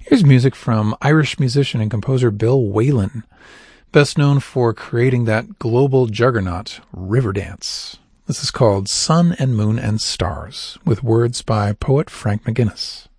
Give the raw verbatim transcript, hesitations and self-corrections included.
Here's music from Irish musician and composer Bill Whalen, best known for creating that global juggernaut, Riverdance. This is called Sun and Moon and Stars, with words by poet Frank McGuinness.